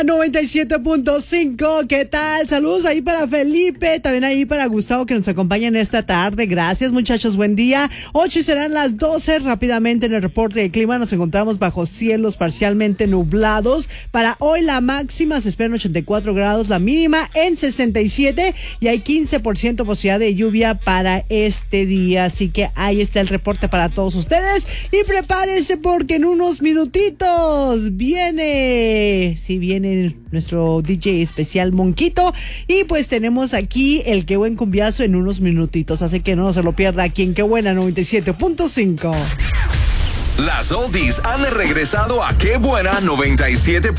97.5, ¿qué tal? Saludos ahí para Felipe, también ahí para Gustavo que nos acompañan esta tarde. Gracias, muchachos, buen día. 8 y serán las 12. Rápidamente en el reporte de clima nos encontramos bajo cielos parcialmente nublados. Para hoy la máxima se esperan 84 grados, la mínima en 67 y hay 15% posibilidad de lluvia para este día. Así que ahí está el reporte para todos ustedes y prepárense porque en unos minutitos viene nuestro DJ especial Monquito y pues tenemos aquí el Qué Buen Cumbiazo en unos minutitos, así que no se lo pierda aquí en Qué Buena 97.5. Las oldies han regresado a Qué Buena 97.